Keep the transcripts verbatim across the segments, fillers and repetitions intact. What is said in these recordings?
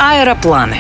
Аэропланы.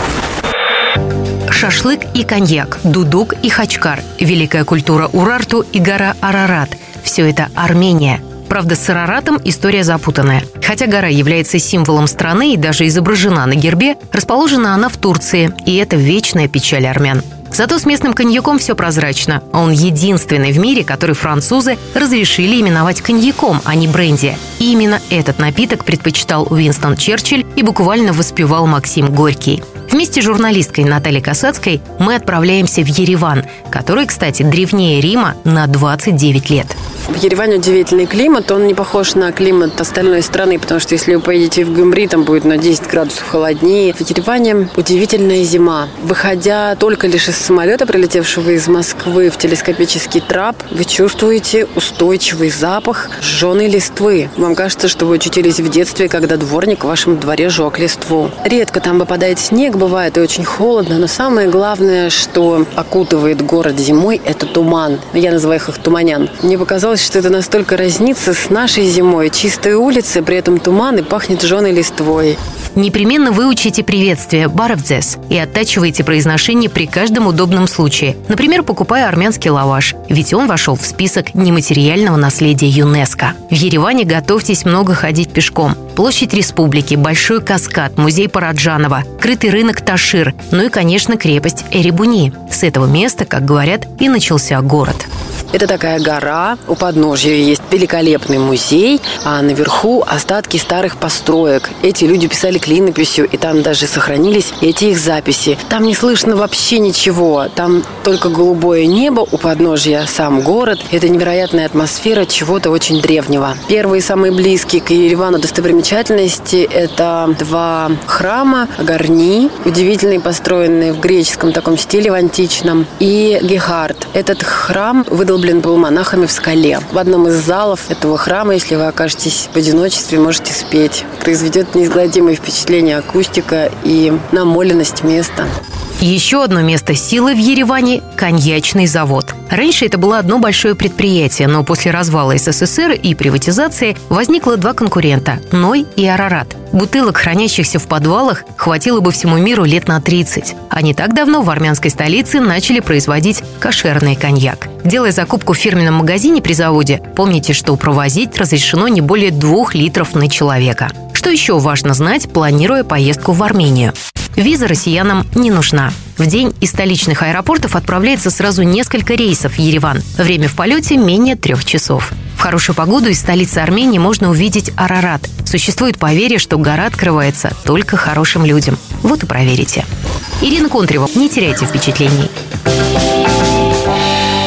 Шашлык и коньяк, дудук и хачкар, великая культура Урарту и гора Арарат – все это Армения. Правда, с Араратом история запутанная. Хотя гора является символом страны и даже изображена на гербе, расположена она в Турции, и это вечная печаль армян. Зато с местным коньяком все прозрачно. Он единственный в мире, который французы разрешили именовать коньяком, а не бренди. И именно этот напиток предпочитал Уинстон Черчилль и буквально воспевал Максим Горький. Вместе с журналисткой Натальей Касацкой мы отправляемся в Ереван, который, кстати, древнее Рима на двадцать девять лет. В Ереване удивительный климат, он не похож на климат остальной страны, потому что если вы поедете в Гюмри, там будет на десять градусов холоднее. В Ереване удивительная зима. Выходя только лишь из самолета, прилетевшего из Москвы в телескопический трап, вы чувствуете устойчивый запах сжженной листвы. Вам кажется, что вы очутились в детстве, когда дворник в вашем дворе жег листву. Редко там выпадает снег, бывает и очень холодно, но самое главное, что окутывает город зимой, это туман. Я называю их туманян. Мне показалось, что это настолько разнится с нашей зимой. Чистые улицы, при этом туман и пахнет жженой листвой. Непременно выучите приветствие «баравдзес» и оттачивайте произношение при каждом удобном случае. Например, покупая армянский лаваш, ведь он вошел в список нематериального наследия ЮНЕСКО. В Ереване готовьтесь много ходить пешком. Площадь Республики, Большой каскад, музей Параджанова, крытый рынок Ташир, ну и, конечно, крепость Эребуни. С этого места, как говорят, и начался город. Это такая гора, у подножья есть великолепный музей, а наверху остатки старых построек. Эти люди писали клинописью, и там даже сохранились эти их записи. Там не слышно вообще ничего, там только голубое небо, у подножья сам город. Это невероятная атмосфера чего-то очень древнего. Первые, самые близкие к Еревану достопримечательности – это два храма, Гарни, удивительные, построенные в греческом таком стиле, в античном, и Гехард. Этот храм выдал был монахами в скале. В одном из залов этого храма, если вы окажетесь в одиночестве, можете спеть. Произведет неизгладимое впечатление акустика и намоленность места. Еще одно место силы в Ереване – коньячный завод. Раньше это было одно большое предприятие, но после развала СССР и приватизации возникло два конкурента – Ной и Арарат. Бутылок, хранящихся в подвалах, хватило бы всему миру лет на тридцать. А не так давно в армянской столице начали производить кошерный коньяк. Делая закупку в фирменном магазине при заводе, помните, что провозить разрешено не более двух литров на человека. Что еще важно знать, планируя поездку в Армению? Виза россиянам не нужна. В день из столичных аэропортов отправляется сразу несколько рейсов в Ереван. Время в полете менее трех часов. В хорошую погоду из столицы Армении можно увидеть Арарат. Существует поверье, что гора открывается только хорошим людям. Вот и проверите. Ирина Контрева. Не теряйте впечатлений.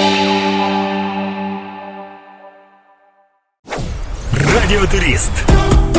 Радиотурист.